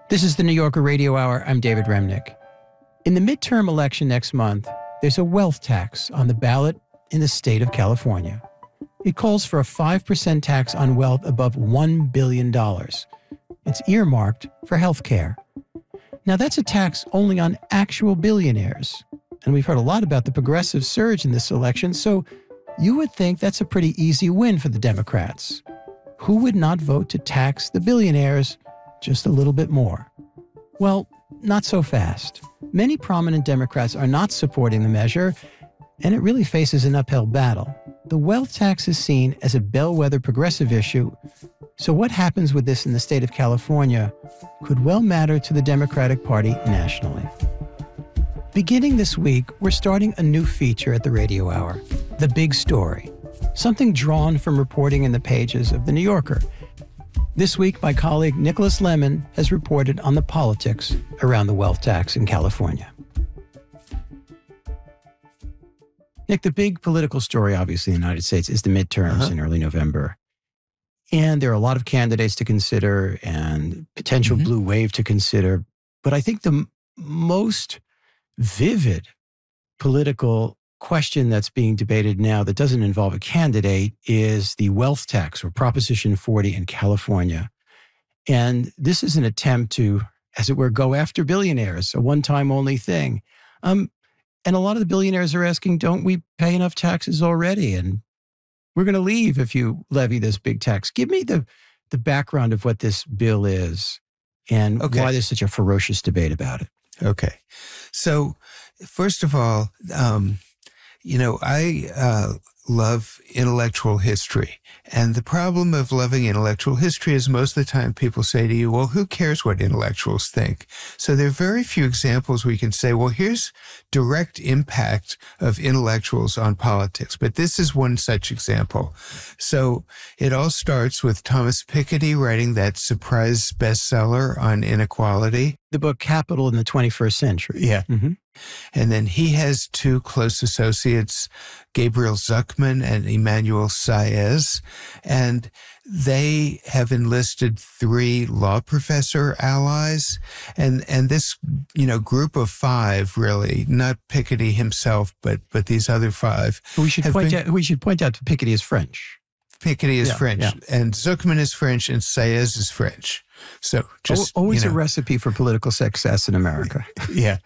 This is the New Yorker Radio Hour. I'm David Remnick. In the midterm election next month, there's a wealth tax on the ballot in the state of California. It calls for a 5% tax on wealth above $1 billion. It's earmarked for health care. Now, that's a tax only on actual billionaires. And we've heard a lot about the progressive surge in this election, so you would think that's a pretty easy win for the Democrats. Who would not vote to tax the billionaires just a little bit more? Well, not so fast. Many prominent Democrats are not supporting the measure, and it really faces an uphill battle. The wealth tax is seen as a bellwether progressive issue, so what happens with this in the state of California could well matter to the Democratic Party nationally. Beginning this week, we're starting a new feature at the Radio Hour, The Big Story, something drawn from reporting in the pages of The New Yorker. This week, my colleague Nicholas Lemon has reported on the politics around the wealth tax in California. Nick, the big political story, obviously, in the United States is the midterms in early November. And there are a lot of candidates to consider and potential blue wave to consider. But I think the most vivid political question that's being debated now that doesn't involve a candidate is the wealth tax, or Proposition 40 in California. And this is an attempt to, as it were, go after billionaires, a one-time only thing. And a lot of the billionaires are asking, don't we pay enough taxes already? And we're going to leave if you levy this big tax. Give me the background of what this bill is and why there's such a ferocious debate about it. Okay. So first of all, I love intellectual history. And the problem of loving intellectual history is most of the time people say to you, well, who cares what intellectuals think? So there are very few examples where you can say, well, here's direct impact of intellectuals on politics. But this is one such example. So it all starts with Thomas Piketty writing that surprise bestseller on inequality. The book Capital in the 21st Century. Yeah. And then he has two close associates, Gabriel Zucman and Emmanuel Saez, and they have enlisted 3 law professor allies. And this, group of 5, really, not Piketty himself, but these other 5. We should point out that Piketty is French. Piketty is French, and Zucman is French, and Saez is French. So just always a recipe for political success in America. Yeah.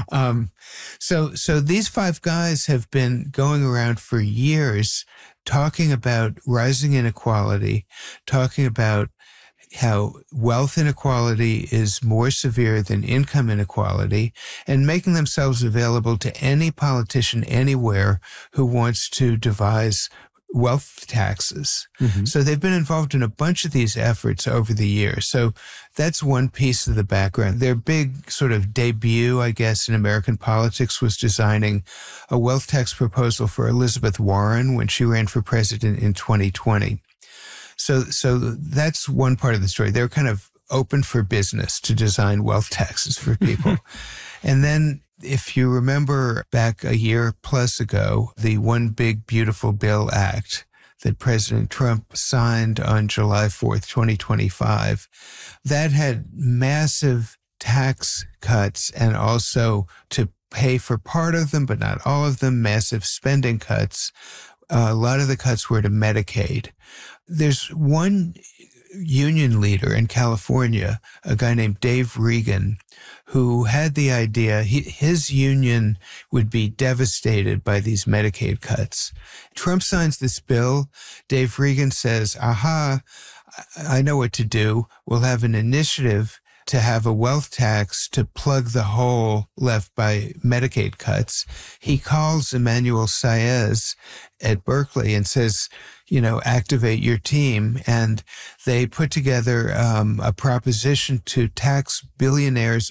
So these 5 guys have been going around for years talking about rising inequality, talking about how wealth inequality is more severe than income inequality, and making themselves available to any politician anywhere who wants to devise wealth taxes. So they've been involved in a bunch of these efforts over the years. So that's one piece of the background. Their big sort of debut, I guess, in American politics was designing a wealth tax proposal for Elizabeth Warren when she ran for president in 2020. So that's one part of the story. They're kind of open for business to design wealth taxes for people. And then if you remember back a year plus ago, the One Big Beautiful Bill Act that President Trump signed on July 4th, 2025, that had massive tax cuts and also, to pay for part of them, but not all of them, massive spending cuts. A lot of the cuts were to Medicaid. There's one union leader in California, a guy named Dave Regan, who had the idea his union would be devastated by these Medicaid cuts. Trump signs this bill. Dave Regan says, aha, I know what to do. We'll have an initiative to have a wealth tax to plug the hole left by Medicaid cuts. He calls Emmanuel Saez at Berkeley and says, activate your team. And they put together a proposition to tax billionaires